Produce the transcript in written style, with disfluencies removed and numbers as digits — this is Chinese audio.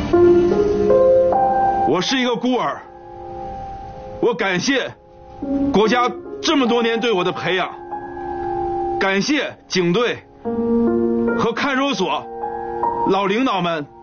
我是一个孤儿，我感谢国家这么多年对我的培养，感谢警队和看守所老领导们